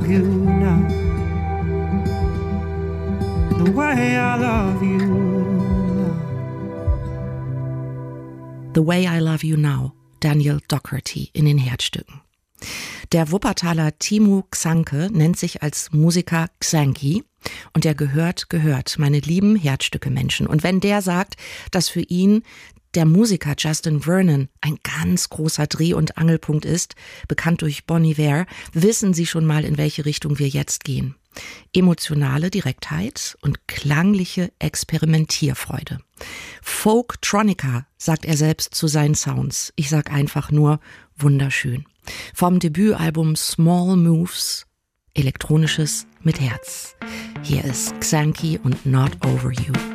love you now, the way I love you now. The Way I Love You Now, Daniel Doherty in den Herzstücken. Der Wuppertaler Timo Xanke nennt sich als Musiker Xanky und der gehört, meine lieben Herzstücke-Menschen. Und wenn der sagt, dass für ihn der Musiker Justin Vernon ein ganz großer Dreh- und Angelpunkt ist, bekannt durch Bon Iver, wissen Sie schon mal, in welche Richtung wir jetzt gehen. Emotionale Direktheit und klangliche Experimentierfreude. Folktronica, sagt er selbst zu seinen Sounds. Ich sag einfach nur wunderschön. Vom Debütalbum Small Moves, Elektronisches mit Herz. Hier ist Xanky und Not Over You.